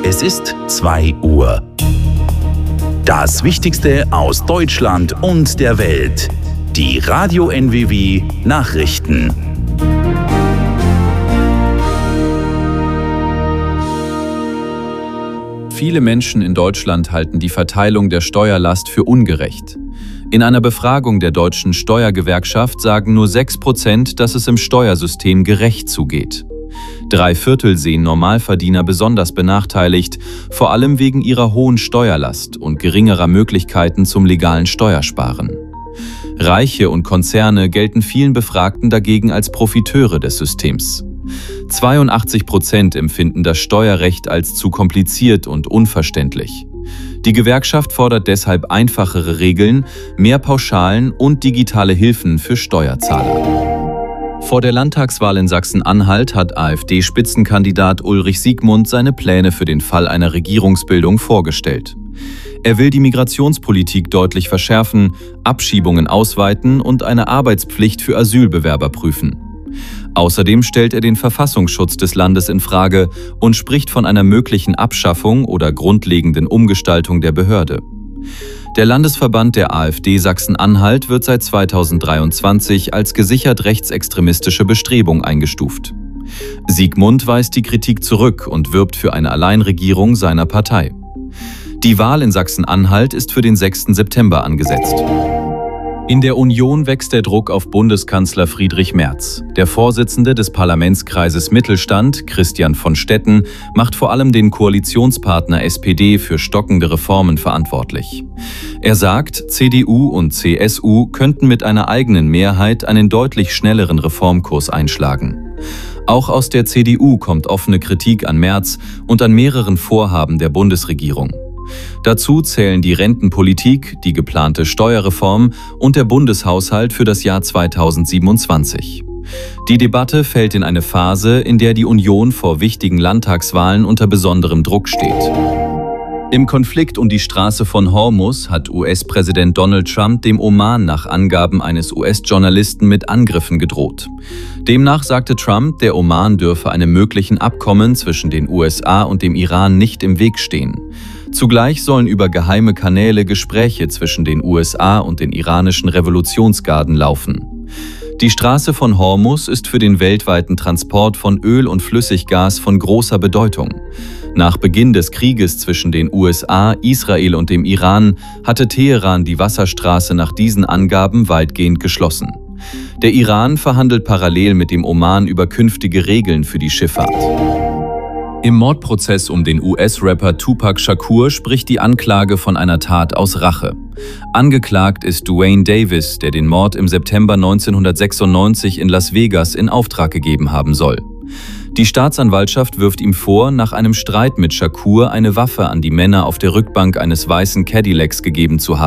Es ist 2 Uhr. Das Wichtigste aus Deutschland und der Welt. Die Radio NWW Nachrichten. Viele Menschen in Deutschland halten die Verteilung der Steuerlast für ungerecht. In einer Befragung der Deutschen Steuergewerkschaft sagen nur 6%, dass es im Steuersystem gerecht zugeht. 3/4 sehen Normalverdiener besonders benachteiligt, vor allem wegen ihrer hohen Steuerlast und geringerer Möglichkeiten zum legalen Steuersparen. Reiche und Konzerne gelten vielen Befragten dagegen als Profiteure des Systems. 82% empfinden das Steuerrecht als zu kompliziert und unverständlich. Die Gewerkschaft fordert deshalb einfachere Regeln, mehr Pauschalen und digitale Hilfen für Steuerzahler. Vor der Landtagswahl in Sachsen-Anhalt hat AfD-Spitzenkandidat Ulrich Siegmund seine Pläne für den Fall einer Regierungsbildung vorgestellt. Er will die Migrationspolitik deutlich verschärfen, Abschiebungen ausweiten und eine Arbeitspflicht für Asylbewerber prüfen. Außerdem stellt er den Verfassungsschutz des Landes in Frage und spricht von einer möglichen Abschaffung oder grundlegenden Umgestaltung der Behörde. Der Landesverband der AfD Sachsen-Anhalt wird seit 2023 als gesichert rechtsextremistische Bestrebung eingestuft. Siegmund weist die Kritik zurück und wirbt für eine Alleinregierung seiner Partei. Die Wahl in Sachsen-Anhalt ist für den 6. September angesetzt. In der Union wächst der Druck auf Bundeskanzler Friedrich Merz. Der Vorsitzende des Parlamentskreises Mittelstand, Christian von Stetten, macht vor allem den Koalitionspartner SPD für stockende Reformen verantwortlich. Er sagt, CDU und CSU könnten mit einer eigenen Mehrheit einen deutlich schnelleren Reformkurs einschlagen. Auch aus der CDU kommt offene Kritik an Merz und an mehreren Vorhaben der Bundesregierung. Dazu zählen die Rentenpolitik, die geplante Steuerreform und der Bundeshaushalt für das Jahr 2027. Die Debatte fällt in eine Phase, in der die Union vor wichtigen Landtagswahlen unter besonderem Druck steht. Im Konflikt um die Straße von Hormuz hat US-Präsident Donald Trump dem Oman nach Angaben eines US-Journalisten mit Angriffen gedroht. Demnach sagte Trump, der Oman dürfe einem möglichen Abkommen zwischen den USA und dem Iran nicht im Weg stehen. Zugleich sollen über geheime Kanäle Gespräche zwischen den USA und den iranischen Revolutionsgarden laufen. Die Straße von Hormuz ist für den weltweiten Transport von Öl und Flüssiggas von großer Bedeutung. Nach Beginn des Krieges zwischen den USA, Israel und dem Iran hatte Teheran die Wasserstraße nach diesen Angaben weitgehend geschlossen. Der Iran verhandelt parallel mit dem Oman über künftige Regeln für die Schifffahrt. Im Mordprozess um den US-Rapper Tupac Shakur spricht die Anklage von einer Tat aus Rache. Angeklagt ist Duane Davis, der den Mord im September 1996 in Las Vegas in Auftrag gegeben haben soll. Die Staatsanwaltschaft wirft ihm vor, nach einem Streit mit Shakur eine Waffe an die Männer auf der Rückbank eines weißen Cadillacs gegeben zu haben.